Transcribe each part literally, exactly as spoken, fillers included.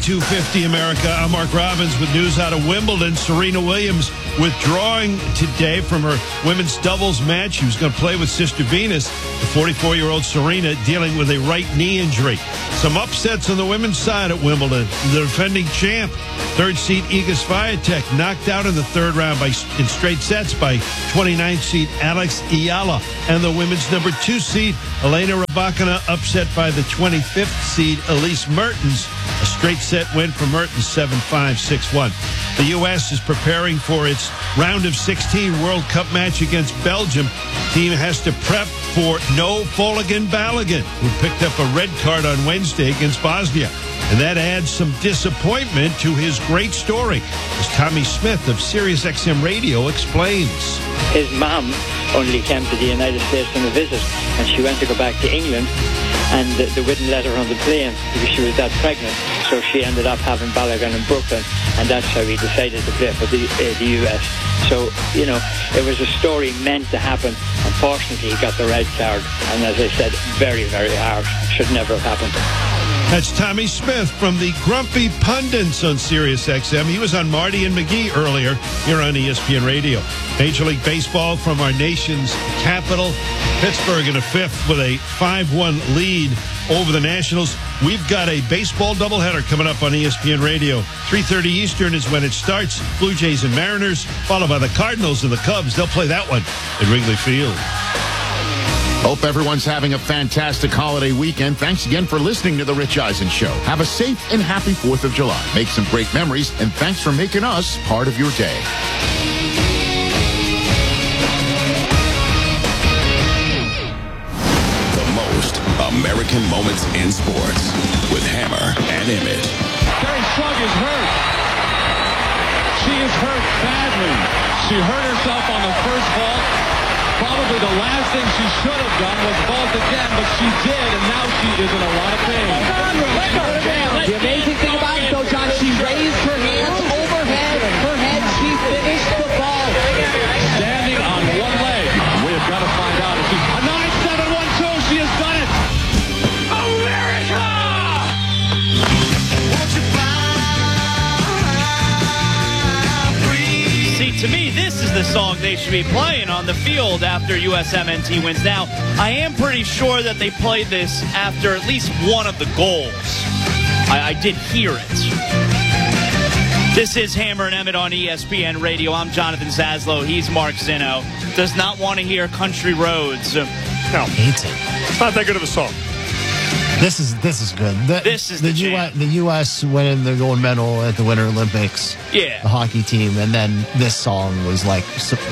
two fifty America. I'm Mark Robbins with news out of Wimbledon. Serena Williams withdrawing today from her women's doubles match. She was going to play with Sister Venus. The forty-four-year-old Serena dealing with a right knee injury. Some upsets on the women's side at Wimbledon. The defending champ, third seed Iga Swiatek, knocked out in the third round by in straight sets by twenty-ninth seed Alex Ayala. And the women's number two seed Elena Rybakina upset by the twenty-fifth seed Elise Mertens. A straight set win for Mertens, seven five, six one. The U S is preparing for its round of sixteen World Cup match against Belgium. Team has to prep for no Folagan Balogun, who picked up a red card on Wednesday against Bosnia. And that adds some disappointment to his great story, as Tommy Smith of Sirius X M Radio explains. His mom only came to the United States on a visit, and she went to go back to England, and they wouldn't let her on the plane because she was that pregnant. So she ended up having Balogun in Brooklyn, and that's how he decided to play for the, uh, the U S. So, you know, it was a story meant to happen. Unfortunately, he got the red card, and as I said, very, very harsh. Should never have happened. That's Tommy Smith from the Grumpy Pundits on Sirius X M. He was on Marty and McGee earlier here on E S P N Radio. Major League Baseball from our nation's capital. Pittsburgh in a fifth with a five one lead over the Nationals. We've got a baseball doubleheader coming up on E S P N Radio. three thirty Eastern is when it starts. Blue Jays and Mariners, followed by the Cardinals and the Cubs. They'll play that one at Wrigley Field. Hope everyone's having a fantastic holiday weekend. Thanks again for listening to The Rich Eisen Show. Have a safe and happy fourth of July. Make some great memories, and thanks for making us part of your day. The most American moments in sports with Hammer and Emmett. Carrie Slug is hurt. She is hurt badly. She hurt herself on the first vault. Probably the last thing she should have done was vault again, but she did, and now she is in a lot of pain. The amazing thing about it, though, John, she raised her hands overhead, her head, she finished the ball. Standing on one leg. We have got to find out if she's... A nine seven one two, she has done it! America! See, to me, this is the song they should be playing on the field after U S M N T wins. Now, I am pretty sure that they played this after at least one of the goals. I, I did hear it. This is Hammer and Emmett on E S P N Radio. I'm Jonathan Zaslow. He's Mark Zinno. Does not want to hear Country Roads. No. Hates it. It's not that good of a song. This is this is good. The, this is the, the U S, the U S winning the gold medal at the Winter Olympics. Yeah, the hockey team, and then this song was like,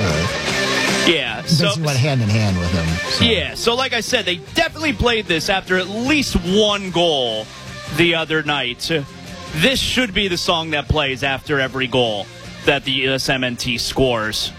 uh, yeah, so this went hand in hand with them. So. Yeah, so like I said, they definitely played this after at least one goal the other night. This should be the song that plays after every goal that the U S M N T scores.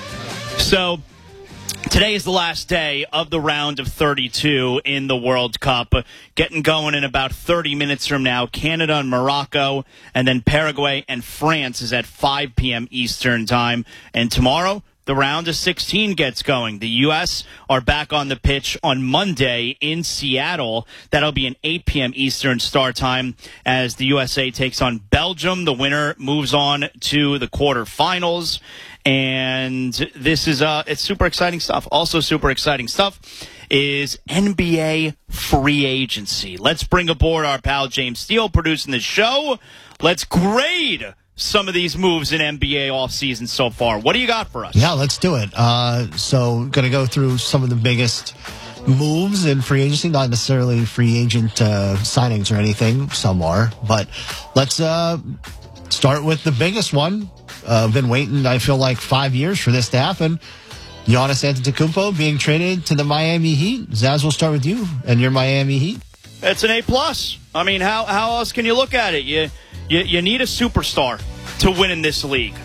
So today is the last day of the round of thirty-two in the World Cup. Getting going in about thirty minutes from now. Canada and Morocco, and then Paraguay and France is at five p.m. Eastern time. And tomorrow, the round of sixteen gets going. The U S are back on the pitch on Monday in Seattle. That'll be an eight p.m. Eastern start time as the U S A takes on Belgium. The winner moves on to the quarterfinals. And this is uh, it's super exciting stuff. Also super exciting stuff is N B A free agency. Let's bring aboard our pal James Steele producing the show. Let's grade some of these moves in N B A offseason so far. What do you got for us? Yeah, let's do it. Uh, so going to go through some of the biggest moves in free agency, not necessarily free agent uh, signings or anything. Some are. But let's uh, start with the biggest one. Uh, been waiting, I feel like, five years for this to happen. Giannis Antetokounmpo being traded to the Miami Heat. Zaz, we'll start with you and your Miami Heat. It's an A plus. I mean, how how else can you look at it? You you, you need a superstar to win in this league,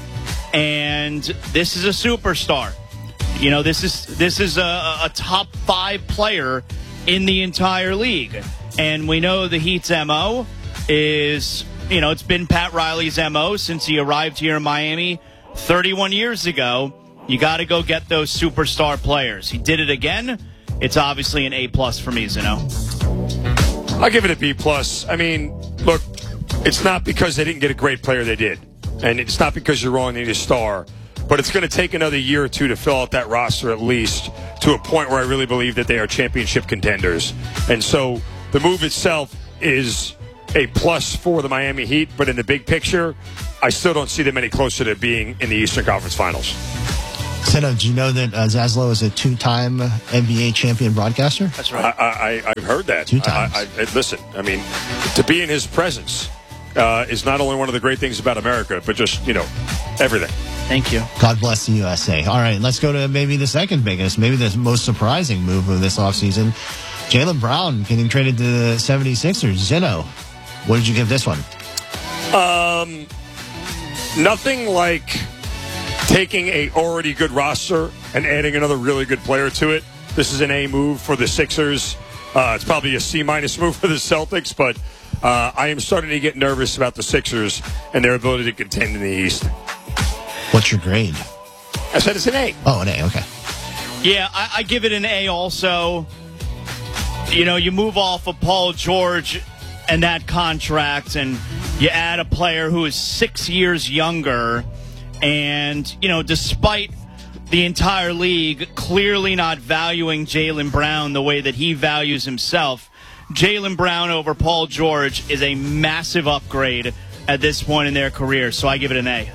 and this is a superstar. You know, this is this is a, a top five player in the entire league, and we know the Heat's M O is. You know, it's been Pat Riley's M O since he arrived here in Miami thirty-one years ago. You got to go get those superstar players. He did it again. It's obviously an A plus for me, Zeno. I'll give it a B plus. I mean, look, it's not because they didn't get a great player, they did. And it's not because you're wrong, they need a star. But it's going to take another year or two to fill out that roster at least to a point where I really believe that they are championship contenders. And so the move itself is a plus for the Miami Heat, but in the big picture, I still don't see them any closer to being in the Eastern Conference Finals. Sino, do you know that uh, Zaslow is a two-time N B A champion broadcaster? That's right. I, I, I've heard that. Two times. I, I, listen, I mean, to be in his presence uh, is not only one of the great things about America, but just, you know, everything. Thank you. God bless the U S A. All right, let's go to maybe the second biggest, maybe the most surprising move of this offseason. Jaylen Brown getting traded to the seventy-sixers. Zeno, what did you give this one? Um, nothing like taking a already good roster and adding another really good player to it. This is an A move for the Sixers. Uh, it's probably a C-minus move for the Celtics, but uh, I am starting to get nervous about the Sixers and their ability to contend in the East. What's your grade? I said it's an A. Oh, an A, okay. Yeah, I, I give it an A also. You know, you move off of Paul George and that contract, and you add a player who is six years younger. And, you know, despite the entire league clearly not valuing Jaylen Brown the way that he values himself, Jaylen Brown over Paul George is a massive upgrade at this point in their career. So I give it an A.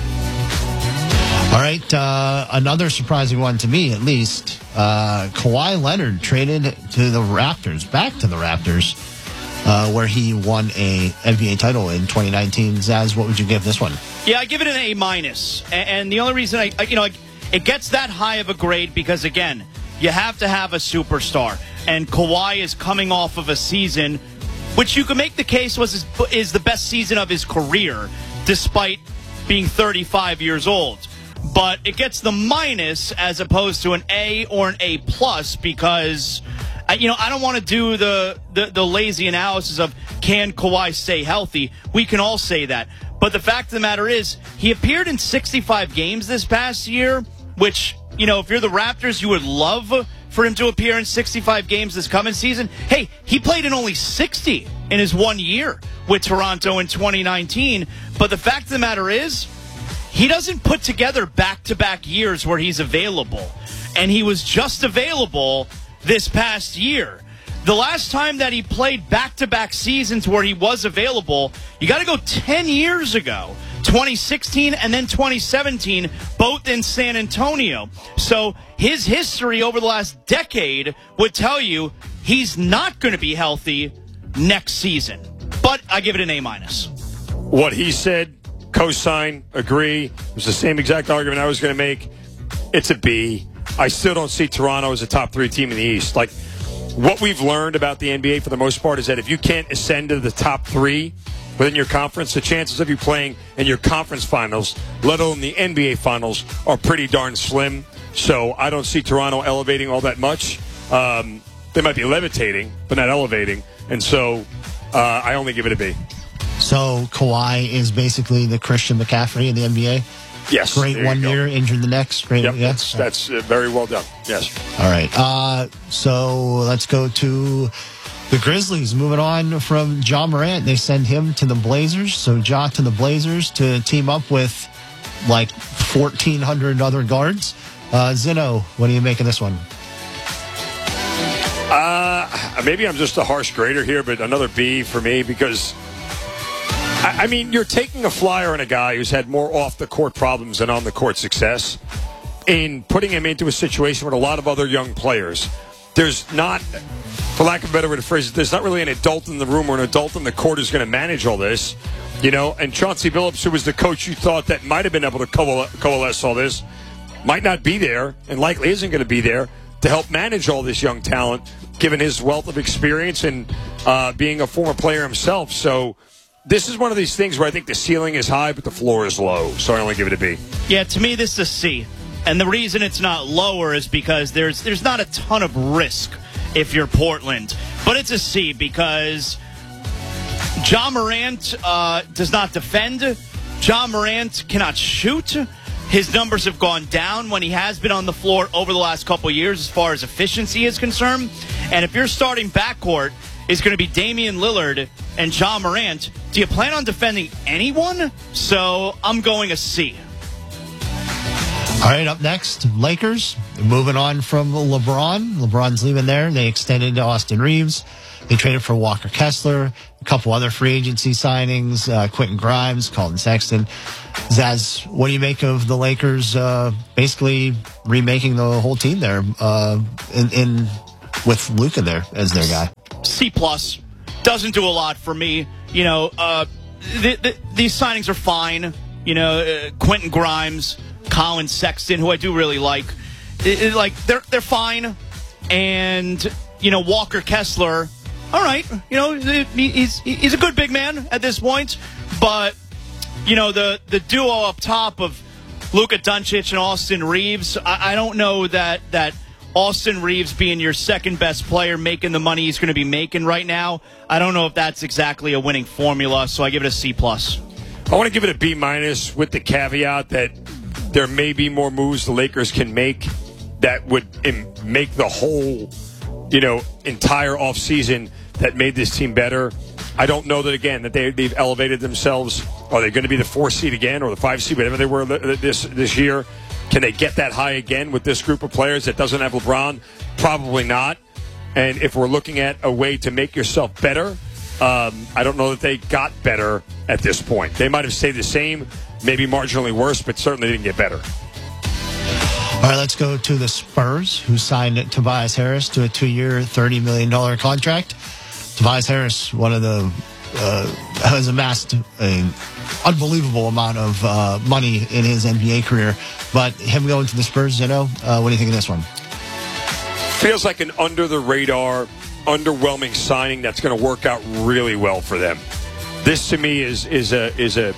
All right, uh, another surprising one to me, at least. Uh, Kawhi Leonard traded to the Raptors, back to the Raptors, uh, where he won a N B A title in twenty nineteen. Zaz, what would you give this one? Yeah, I give it an A minus, and the only reason I, you know, it gets that high of a grade because again, you have to have a superstar, and Kawhi is coming off of a season which you can make the case was his, is the best season of his career, despite being thirty-five years old. But it gets the minus as opposed to an A or an A plus because, you know, I don't want to do the, the, the lazy analysis of can Kawhi stay healthy. We can all say that. But the fact of the matter is he appeared in sixty-five games this past year, which, you know, if you're the Raptors, you would love for him to appear in sixty-five games this coming season. Hey, he played in only sixty in his one year with Toronto in twenty nineteen. But the fact of the matter is, he doesn't put together back-to-back years where he's available. And he was just available this past year. The last time that he played back-to-back seasons where he was available, you got to go ten years ago. twenty sixteen and then twenty seventeen, both in San Antonio. So his history over the last decade would tell you he's not going to be healthy next season. But I give it an A minus. What he said, co-sign, agree. It was the same exact argument I was going to make. It's a B. I still don't see Toronto as a top three team in the East. Like, what we've learned about the N B A for the most part is that if you can't ascend to the top three within your conference, the chances of you playing in your conference finals, let alone the N B A finals, are pretty darn slim. So I don't see Toronto elevating all that much. Um, they might be levitating, but not elevating. And so uh, I only give it a B. So Kawhi is basically the Christian McCaffrey in the N B A? Yes. Great one year, injured the next. Great. Yep, yeah? that's, that's uh, very well done. Yes. All right. Uh, so let's go to the Grizzlies. Moving on from Ja Morant, they send him to the Blazers. So Ja to the Blazers to team up with like fourteen hundred other guards. Uh, Zeno, what do you make of this one? Uh, maybe I'm just a harsh grader here, but another B for me because, I, I mean, you're taking a flyer on a guy who's had more off-the-court problems than on-the-court success and putting him into a situation with a lot of other young players. There's not, for lack of a better way to phrase it, there's not really an adult in the room or an adult in the court who's going to manage all this, you know, and Chauncey Billups, who was the coach you thought that might have been able to coalesce all this, might not be there and likely isn't going to be there to help manage all this young talent, given his wealth of experience and uh, being a former player himself. So this is one of these things where I think the ceiling is high, but the floor is low. So I only give it a B. Yeah, to me, this is a C. And the reason it's not lower is because there's there's not a ton of risk if you're Portland. But it's a C because Ja Morant uh, does not defend. Ja Morant cannot shoot. His numbers have gone down when he has been on the floor over the last couple of years as far as efficiency is concerned. And if you're starting backcourt is going to be Damian Lillard and Ja Morant. Do you plan on defending anyone? So I'm going a C. All right, up next, Lakers. Moving on from LeBron. LeBron's leaving there. They extended to Austin Reeves. They traded for Walker Kessler, a couple other free agency signings, uh, Quentin Grimes, Colton Sexton. Zaz, what do you make of the Lakers uh, basically remaking the whole team there uh, in, in with Luka there as their guy? C plus. Doesn't do a lot for me. You know, uh, the, the, these signings are fine. You know, uh, Quentin Grimes, Colin Sexton, who I do really like. It, it, like they're they're fine, and you know Walker Kessler. All right, you know he's he's a good big man at this point, but you know the the duo up top of Luka Doncic and Austin Reeves. I, I don't know that that Austin Reeves being your second best player, making the money he's going to be making right now. I don't know if that's exactly a winning formula, so I give it a C plus. I want to give it a B minus with the caveat that there may be more moves the Lakers can make that would im- make the whole, you know, entire offseason that made this team better. I don't know that, again, that they, they've elevated themselves. Are they going to be the four seed again or the five seed, whatever they were this this year? Can they get that high again with this group of players that doesn't have LeBron? Probably not. And if we're looking at a way to make yourself better, um, I don't know that they got better at this point. They might have stayed the same, maybe marginally worse, but certainly didn't get better. All right, let's go to the Spurs, who signed Tobias Harris to a two-year, thirty million dollars contract. Tobias Harris, one of the, uh, has amassed an unbelievable amount of uh, money in his N B A career. But him going to the Spurs, you know, uh, what do you think of this one? Feels like an under-the-radar, underwhelming signing that's going to work out really well for them. This, to me, is is a is a.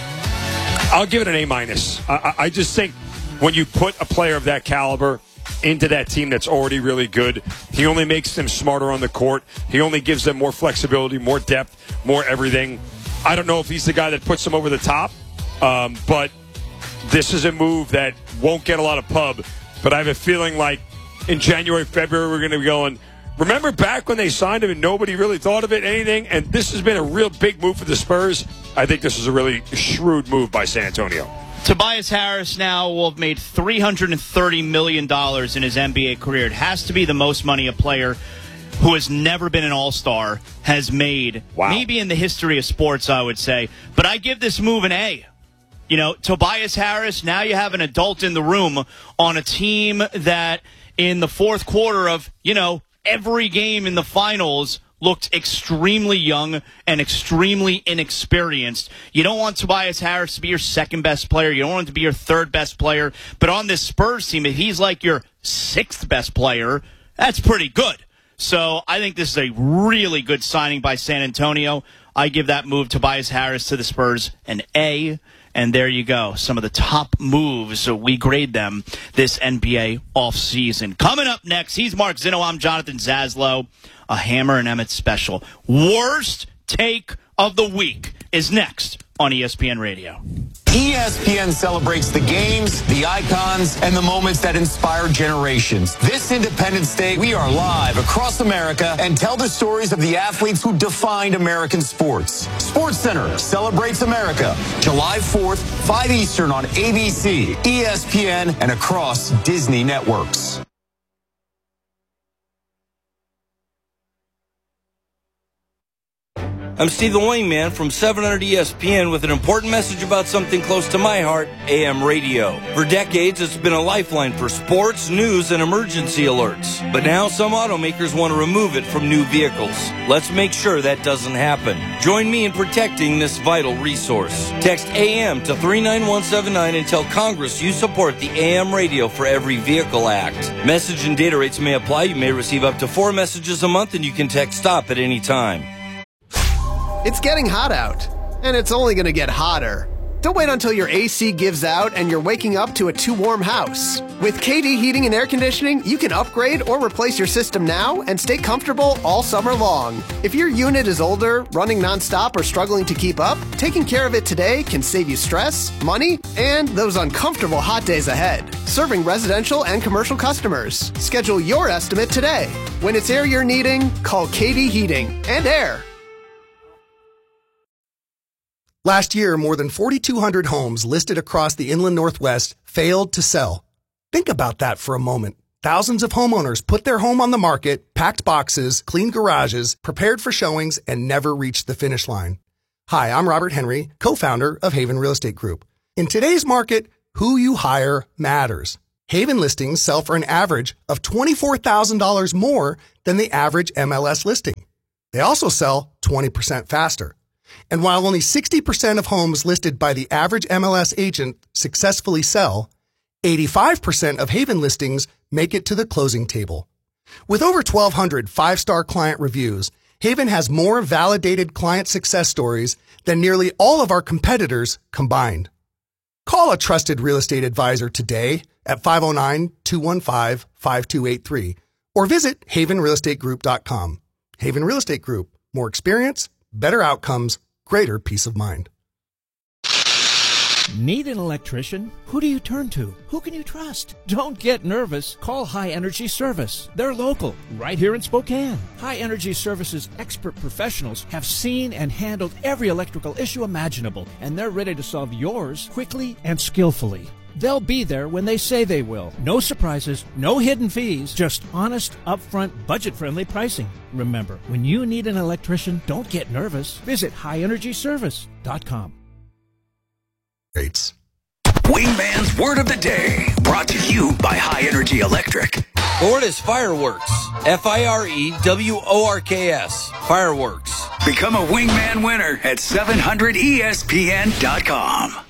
I'll give it an A minus. I, I just think when you put a player of that caliber into that team that's already really good, he only makes them smarter on the court. He only gives them more flexibility, more depth, more everything. I don't know if he's the guy that puts them over the top, um, but this is a move that won't get a lot of pub. But I have a feeling like in January, February, we're going to be going, remember back when they signed him and nobody really thought of it, anything? And this has been a real big move for the Spurs. I think this is a really shrewd move by San Antonio. Tobias Harris now will have made three hundred thirty million dollars in his N B A career. It has to be the most money a player who has never been an all-star has made. Wow. Maybe in the history of sports, I would say. But I give this move an A. You know, Tobias Harris, now you have an adult in the room on a team that in the fourth quarter of, you know, every game in the finals looked extremely young and extremely inexperienced. You don't want Tobias Harris to be your second best player. You don't want him to be your third best player. But on this Spurs team, if he's like your sixth best player, that's pretty good. So I think this is a really good signing by San Antonio. I give that move, Tobias Harris, to the Spurs an A. And there you go. Some of the top moves. So we grade them this N B A offseason. Coming up next, he's Mark Zinno. I'm Jonathan Zaslow. A Hammer and Emmett special. Worst take of the week is next on E S P N Radio. E S P N celebrates the games, the icons, and the moments that inspire generations. This Independence Day, we are live across America and tell the stories of the athletes who defined American sports. SportsCenter celebrates America, July fourth, five Eastern on A B C, E S P N, and across Disney networks. I'm Steve the Wingman from seven hundred E S P N with an important message about something close to my heart, A M radio. For decades, it's been a lifeline for sports, news, and emergency alerts. But now some automakers want to remove it from new vehicles. Let's make sure that doesn't happen. Join me in protecting this vital resource. Text A M to three nine one seven nine and tell Congress you support the A M Radio for Every Vehicle Act. Message and data rates may apply. You may receive up to four messages a month, and you can text STOP at any time. It's getting hot out, and it's only going to get hotter. Don't wait until your A C gives out and you're waking up to a too warm house. With K D Heating and Air Conditioning, you can upgrade or replace your system now and stay comfortable all summer long. If your unit is older, running nonstop, or struggling to keep up, taking care of it today can save you stress, money, and those uncomfortable hot days ahead. Serving residential and commercial customers. Schedule your estimate today. When it's air you're needing, call K D Heating and Air. Last year, more than forty-two hundred homes listed across the inland Northwest failed to sell. Think about that for a moment. Thousands of homeowners put their home on the market, packed boxes, cleaned garages, prepared for showings, and never reached the finish line. Hi, I'm Robert Henry, co-founder of Haven Real Estate Group. In today's market, who you hire matters. Haven listings sell for an average of twenty-four thousand dollars more than the average M L S listing. They also sell twenty percent faster. And while only sixty percent of homes listed by the average M L S agent successfully sell, eighty-five percent of Haven listings make it to the closing table. With over twelve hundred five-star client reviews, Haven has more validated client success stories than nearly all of our competitors combined. Call a trusted real estate advisor today at five oh nine, two one five, five two eight three or visit haven real estate group dot com. Haven Real Estate Group. More experience, better outcomes, greater peace of mind. Need an electrician? Who do you turn to? Who can you trust? Don't get nervous. Call High Energy Service. They're local, right here in Spokane. High Energy Service's expert professionals have seen and handled every electrical issue imaginable, and they're ready to solve yours quickly and skillfully. They'll be there when they say they will. No surprises, no hidden fees, just honest, upfront, budget-friendly pricing. Remember, when you need an electrician, don't get nervous. Visit high energy service dot com. Rates. Wingman's Word of the Day, brought to you by High Energy Electric. The word is fireworks. F I R E W O R K S. Fireworks. Become a Wingman winner at seven hundred E S P N dot com.